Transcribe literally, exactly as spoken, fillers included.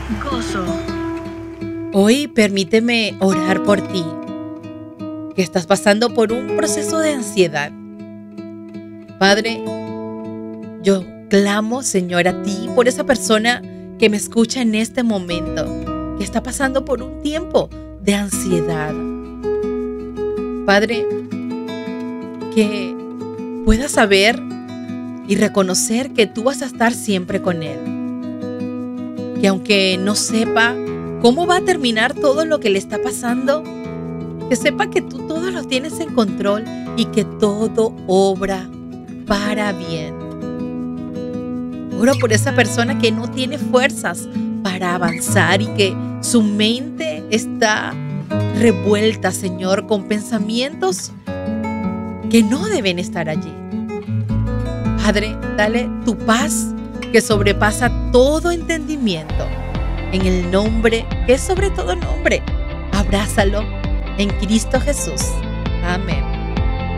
gozo. Hoy permíteme orar por ti, que estás pasando por un proceso de ansiedad. Padre, yo clamo, Señor, a ti por esa persona que me escucha en este momento, que está pasando por un tiempo de ansiedad. Padre, que pueda saber y reconocer que tú vas a estar siempre con él. Que aunque no sepa cómo va a terminar todo lo que le está pasando, que sepa que tú todo lo tienes en control y que todo obra para bien. Oro por esa persona que no tiene fuerzas para avanzar y que su mente está revuelta, Señor, con pensamientos que no deben estar allí. Padre, dale tu paz que sobrepasa todo entendimiento. En el nombre que es sobre todo nombre, abrázalo en Cristo Jesús. Amén.